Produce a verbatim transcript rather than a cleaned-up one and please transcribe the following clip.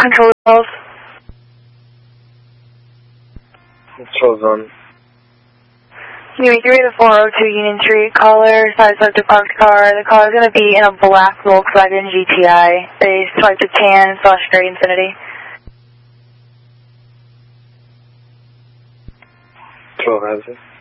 control yourself. Control zone. Unit three to four oh two Union Street, caller, side swipe to parked car. The car is going to be in a black Volkswagen G T I. They swiped a tan slash gray Infiniti. twelve has it.